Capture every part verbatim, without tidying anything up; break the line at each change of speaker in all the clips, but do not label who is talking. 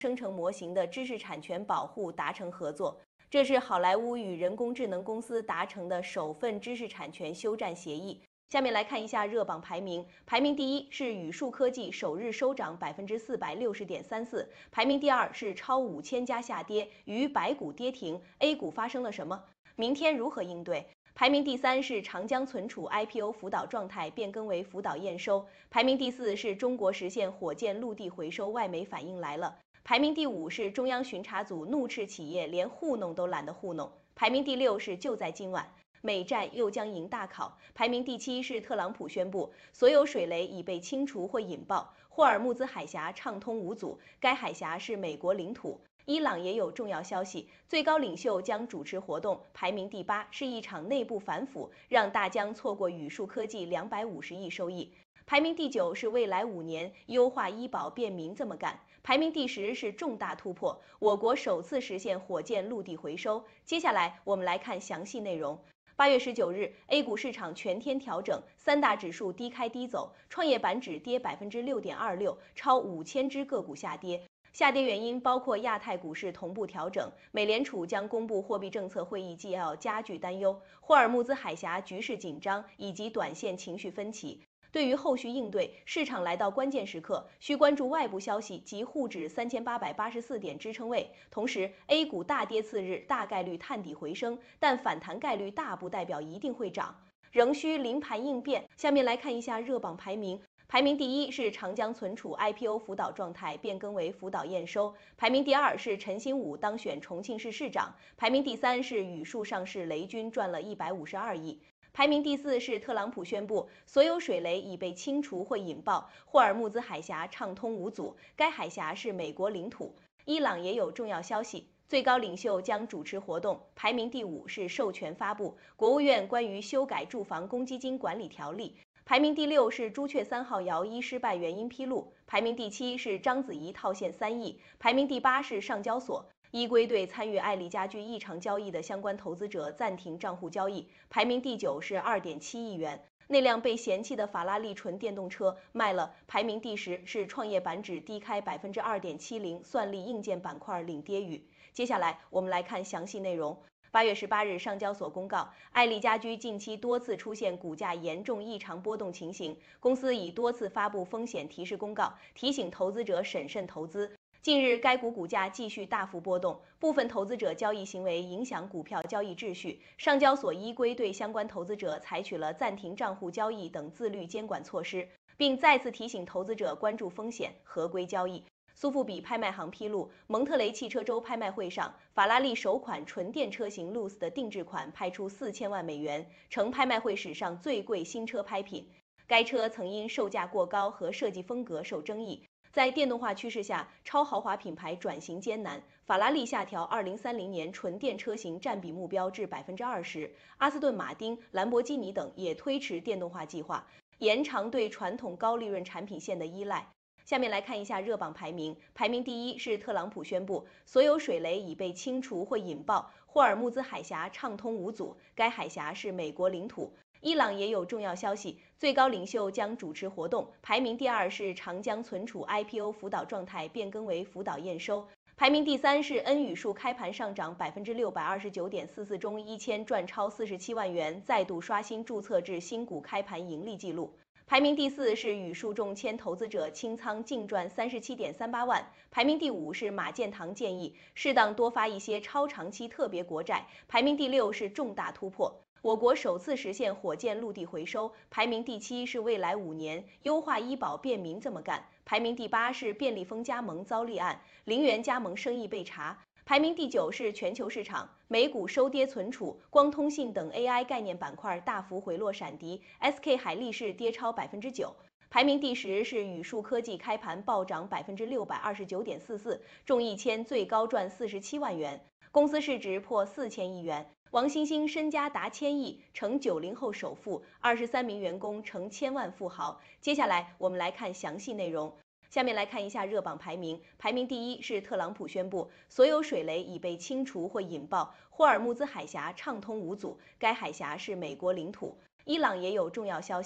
生成模型的知识产权保护达成合作。这是好莱坞与人工智能公司达成的首份知识产权休战协议。下面来看一下热榜排名，排名第一是宇树科技，首日收涨百分之四百六十点三四；排名第二是超五千家下跌，与百股跌停。A 股发生了什么？明天如何应对？排名第三是长江存储 I P O 辅导状态变更为辅导验收。排名第四是中国实现火箭陆地回收，外媒反应来了。排名第五是中央巡查组怒斥企业连糊弄都懒得糊弄。排名第六是就在今晚，美债又将迎大考。排名第七是特朗普宣布所有水雷已被清除或引爆，霍尔木兹海峡畅通无阻，该海峡是美国领土。伊朗也有重要消息，最高领袖将主持活动。排名第八是一场内部反腐，让大疆错过宇树科技两百五十亿收益。排名第九是未来五年优化医保便民这么干。排名第十是重大突破，我国首次实现火箭陆地回收。接下来我们来看详细内容。八月十九日 ，A 股市场全天调整，三大指数低开低走，创业板指跌百分之六点二六，超五千只个股下跌。下跌原因包括亚太股市同步调整，美联储将公布货币政策会议纪要加剧担忧，霍尔木兹海峡局势紧张以及短线情绪分歧。对于后续应对，市场来到关键时刻，需关注外部消息及沪指三千八百八十四点支撑位。同时 ，A 股大跌次日大概率探底回升，但反弹概率大不代表一定会涨，仍需临盘应变。下面来看一下热榜排名。排名第一是长江存储 I P O 辅导状态变更为辅导验收，排名第二是陈新武当选重庆市市长，排名第三是宇树上市雷军赚了一百五十二亿，排名第四是特朗普宣布所有水雷已被清除或引爆，霍尔木兹海峡畅通无阻，该海峡是美国领土。伊朗也有重要消息，最高领袖将主持活动。排名第五是授权发布国务院关于修改住房公积金管理条例。排名第六是朱雀三号摇一失败原因披露，排名第七是章子怡套现三亿，排名第八是上交所依规对参与爱丽家居异常交易的相关投资者暂停账户交易，排名第九是 二点七亿元。那辆被嫌弃的法拉利纯电动车卖了，排名第十是创业板指低开百分之二点七零，算力硬件板块领跌雨。接下来我们来看详细内容。八月十八日，上交所公告，爱丽家居近期多次出现股价严重异常波动情形，公司已多次发布风险提示公告，提醒投资者审慎投资。近日，该股股价继续大幅波动，部分投资者交易行为影响股票交易秩序，上交所依规对相关投资者采取了暂停账户交易等自律监管措施，并再次提醒投资者关注风险，合规交易。苏富比拍卖行披露，蒙特雷汽车周拍卖会上，法拉利首款纯电车型 Luce 的定制款拍出四千万美元，成拍卖会史上最贵新车拍品。该车曾因售价过高和设计风格受争议。在电动化趋势下，超豪华品牌转型艰难。法拉利下调二零三零年纯电车型占比目标至百分之二十，阿斯顿马丁、兰博基尼等也推迟电动化计划，延长对传统高利润产品线的依赖。下面来看一下热榜排名，排名第一是特朗普宣布所有水雷已被清除或引爆，霍尔木兹海峡畅通无阻，该海峡是美国领土。伊朗也有重要消息，最高领袖将主持活动。排名第二是长江存储 I P O 辅导状态变更为辅导验收。排名第三是恩宇树开盘上涨百分之六百二十九点四四，中一千赚超四十七万元，再度刷新注册制新股开盘盈利记录。排名第四是宇树中签投资者清仓净赚三十七点三八万。排名第五是马建堂建议适当多发一些超长期特别国债。排名第六是重大突破，我国首次实现火箭陆地回收。排名第七是未来五年优化医保便民这么干。排名第八是便利蜂加盟遭立案，零元加盟生意被查。排名第九是全球市场，美股收跌存储，光通信等 A I 概念板块大幅回落闪跌 ，S K 海力士跌超百分之九。排名第十是宇树科技开盘暴涨百分之六百二十九点四四，中一千最高赚四十七万元，公司市值破四千亿元。王兴兴身家达千亿，成九零后首富，二十三名员工成千万富豪。接下来我们来看详细内容。下面来看一下热榜排名，排名第一是特朗普宣布所有水雷已被清除或引爆，霍尔木兹海峡畅通无阻，该海峡是美国领土。伊朗也有重要消息，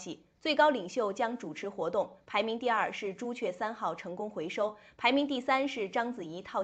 最高领袖将主持活动。排名第二是朱雀三号成功回收，排名第三是章子怡套